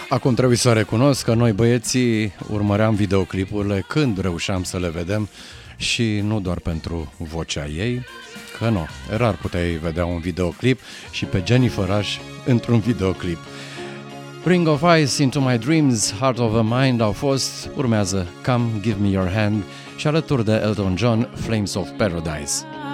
Acum trebuie să recunosc că noi băieții urmăream videoclipurile când reușeam să le vedem și nu doar pentru vocea ei, că nu, rar puteai vedea un videoclip și pe Jennifer Rush într-un videoclip. Ring of Ice, Into My Dreams, Heart of a Mind au fost, urmează Come Give Me Your Hand și alături de Elton John, Flames of Paradise.